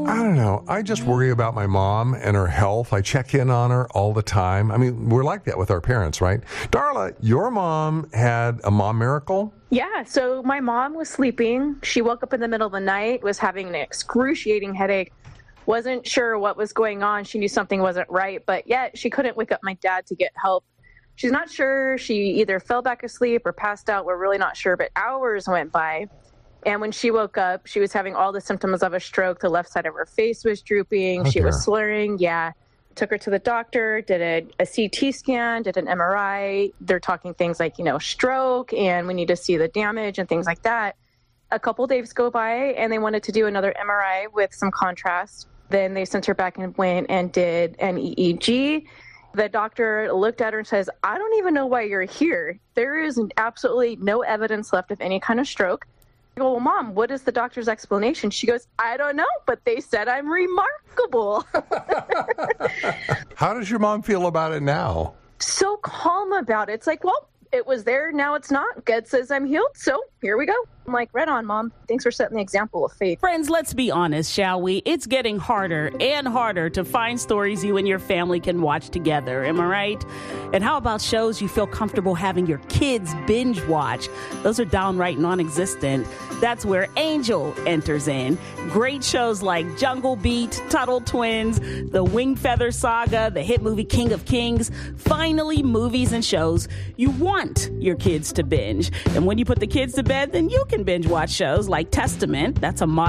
I don't know. I just worry about my mom and her health. I check in on her all the time. I mean, we're like that with our parents, right? Darla, your mom had a mom miracle? Yeah, so my mom was sleeping. She woke up in the middle of the night, was having an excruciating headache, wasn't sure what was going on. She knew something wasn't right, but yet she couldn't wake up my dad to get help. She's not sure. She either fell back asleep or passed out. We're really not sure, but hours went by. And when she woke up, she was having all the symptoms of a stroke. The left side of her face was drooping. She was slurring. Yeah. Took her to the doctor, did a CT scan, did an MRI. They're talking things like, stroke, and we need to see the damage and things like that. A couple days go by, and they wanted to do another MRI with some contrast. Then they sent her back and went and did an EEG. The doctor looked at her and says, I don't even know why you're here. There is absolutely no evidence left of any kind of stroke. I go, well, Mom, what is the doctor's explanation? She goes, I don't know, but they said I'm remarkable. How does your mom feel about it now? So calm about it. It's like, well, it was there, now it's not. God says I'm healed, so here we go. I'm like, right on, Mom. Thanks for setting the example of faith. Friends, let's be honest, shall we? It's getting harder and harder to find stories you and your family can watch together. Am I right? And how about shows you feel comfortable having your kids binge watch? Those are downright non-existent. That's where Angel enters in. Great shows like Jungle Beat, Tuttle Twins, The Winged Feather Saga, the hit movie King of Kings. Finally, movies and shows you want your kids to binge. And when you put the kids to bed, then you can binge watch shows like Testament. That's a modern